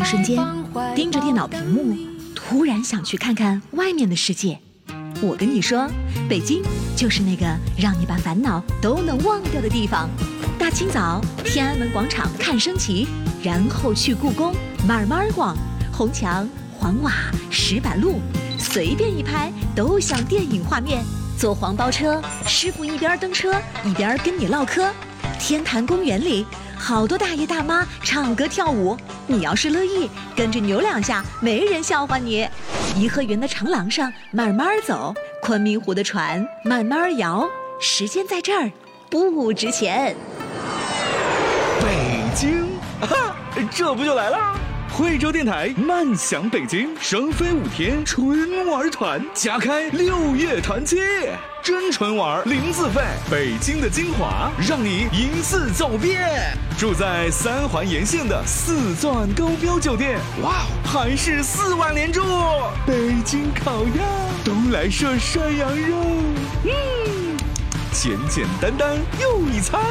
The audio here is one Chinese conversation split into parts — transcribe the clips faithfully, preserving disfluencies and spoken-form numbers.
瞬间，盯着电脑屏幕，突然想去看看外面的世界。我跟你说，北京就是那个让你把烦恼都能忘掉的地方。大清早，天安门广场看升旗，然后去故宫慢慢逛，红墙、黄瓦、石板路，随便一拍都像电影画面。坐黄包车，师傅一边蹬车一边跟你唠嗑。天坛公园里，好多大爷大妈唱歌跳舞，你要是乐意，跟着扭两下，没人笑话你。颐和园的长廊上慢慢走，昆明湖的船慢慢摇，时间在这儿不值钱。 北京，哈，这不就来了？惠州电台慢享北京，双飞五天春玩团，加开六月团期，真纯玩零自费，北京的精华让你一次走遍。住在三环沿线的四钻高标酒店，哇，还是四晚连住。北京烤鸭，东来顺涮羊肉，嗯，简简单单又一餐。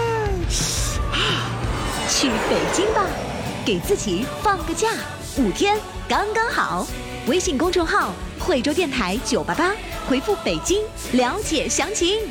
去北京吧，给自己放个假，五天刚刚好。微信公众号惠州电台九八八，回复北京了解详情。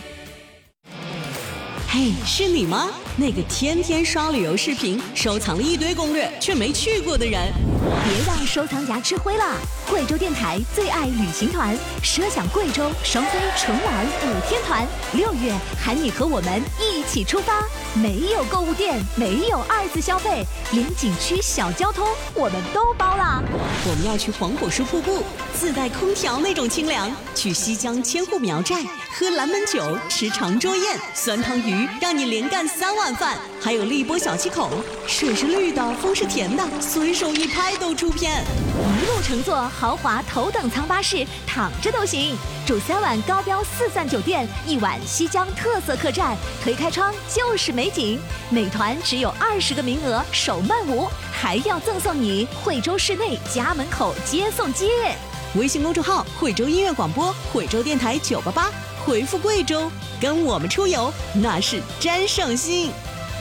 嘿，是你吗？那个天天刷旅游视频，收藏了一堆攻略却没去过的人。 别让收藏夹吃灰了！惠州电台最爱旅行团，奢享贵州双飞纯玩五天团，六月喊你和我们一起出发。没有购物店，没有二次消费，连景区小交通我们都包了。 我们要去黄果树瀑布，自带空调那种清凉；去西江千户苗寨，喝蓝门酒，吃长桌宴，酸汤鱼让你连干三碗饭。还有荔波小七孔，水是绿的，风是甜的，随手一拍都出片。 一路乘坐豪华头等舱巴士，躺着都行。住三晚高标四钻酒店，一晚西江特色客栈，推开窗就是美景。每团只有二十个名额，首慢舞，还要赠送你惠州市内家门口接送接。 微信公众号惠州音乐广播，惠州电台九八八，回复贵州，跟我们出游那是真省心。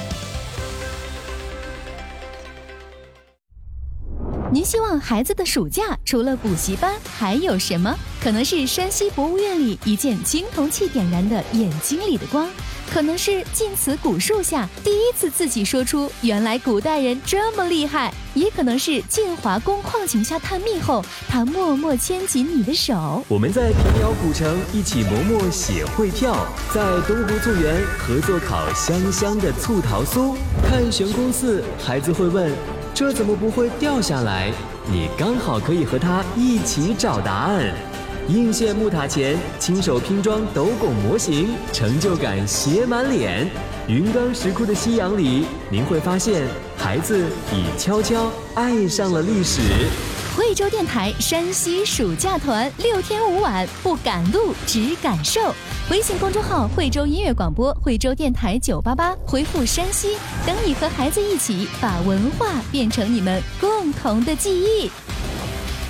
您希望孩子的暑假除了补习班还有什么？可能是山西博物院里一件青铜器点燃的眼睛里的光，可能是晋祠古树下第一次自己说出原来古代人这么厉害，也可能是晋华宫矿井下探秘后他默默牵紧你的手。 我们在平遥古城一起磨墨写绘票，在东湖醋园合作烤香香的醋桃酥，看悬空寺孩子会问这怎么不会掉下来？你刚好可以和他一起找答案。应县木塔前亲手拼装斗拱模型，成就感写满脸。云冈石窟的夕阳里，您会发现孩子已悄悄爱上了历史。 惠州电台山西暑假团六天五晚，不赶路只感受。微信公众号惠州音乐广播，惠州电台九八八，回复山西，等你和孩子一起把文化变成你们共同的记忆。